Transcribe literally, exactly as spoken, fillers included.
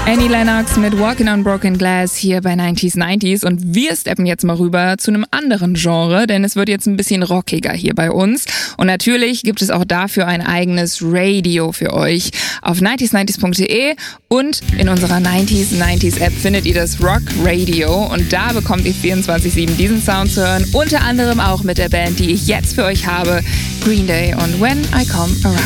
Annie Lennox mit Walking on Broken Glass hier bei neunzig neunzig und wir steppen jetzt mal rüber zu einem anderen Genre, denn es wird jetzt ein bisschen rockiger hier bei uns und natürlich gibt es auch dafür ein eigenes Radio für euch. Auf neunzig neunzig punkt de und in unserer neunzig neunzig App findet ihr das Rock Radio und da bekommt ihr vierundzwanzig sieben diesen Sound zu hören, unter anderem auch mit der Band, die ich jetzt für euch habe, Green Day und When I Come Around.